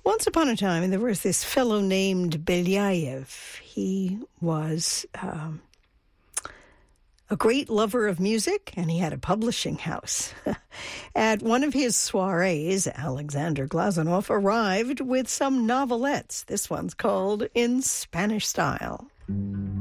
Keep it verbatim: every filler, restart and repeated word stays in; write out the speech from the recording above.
Once upon a time, there was this fellow named Belyayev. He was um, a great lover of music, and he had a publishing house. At one of his soirees, Alexander Glazunov arrived with some novelettes. This one's called In Spanish Style.